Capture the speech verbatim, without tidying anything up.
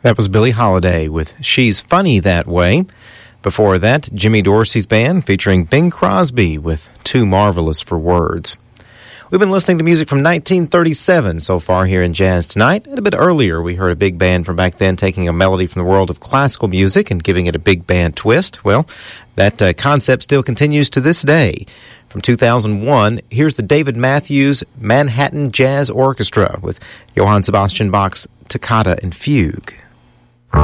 That was Billie Holiday with She's Funny That Way. Before that, Jimmy Dorsey's band featuring Bing Crosby with Too Marvelous for Words. We've been listening to music from nineteen thirty-seven so far here in Jazz Tonight. And a bit earlier, we heard a big band from back then taking a melody from the world of classical music and giving it a big band twist. Well, that uh, concept still continues to this day. From two thousand one, here's the David Matthews Manhattan Jazz Orchestra with Johann Sebastian Bach's Toccata and Fugue.